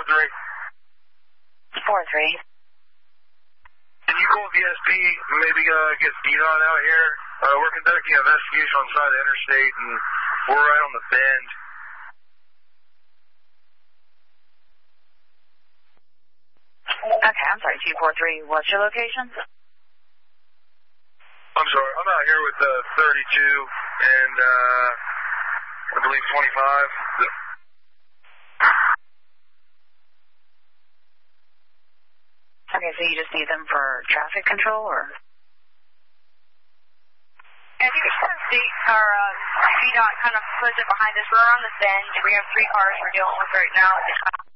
4-3. 4-3. Can you call VSP, maybe get Devon out here? We're conducting an investigation on the side of the interstate, and we're right on the bend. Okay, I'm sorry, 243. What's your location? I'm sorry, I'm out here with 32 and I believe 25. Okay, so you just need them for traffic control, or? I think it's VDOT kind of puts it behind us. We're on the bend. We have 3 cars we're dealing with right now.